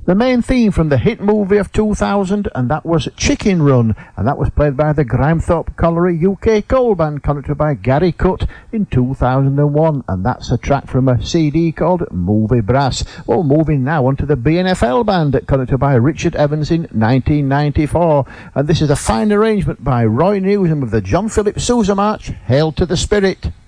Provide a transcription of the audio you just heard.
The main theme from the hit movie of 2000, and that was Chicken Run, and that was played by the Grimethorpe Colliery UK Coal Band, conducted by Gary Cutt in 2001, and that's a track from a CD called Movie Brass. Well, moving now onto the BNFL Band, conducted by Richard Evans in 1994, and this is a fine arrangement by Roy Newsom of the John Philip Sousa March, Hail to the Spirit.